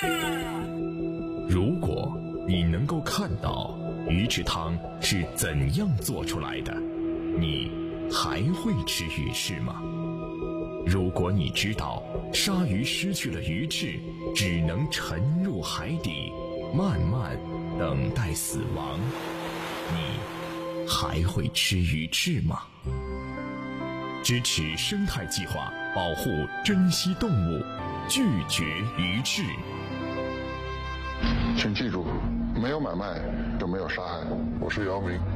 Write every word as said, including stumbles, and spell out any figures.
如果你能够看到鱼翅汤是怎样做出来的，你还会吃鱼翅吗？如果你知道鲨鱼失去了鱼翅，只能沉入海底，慢慢等待死亡，你还会吃鱼翅吗？支持生态计划，保护珍稀动物，拒绝鱼翅。 请记住，没有买卖就没有杀害。我是姚明。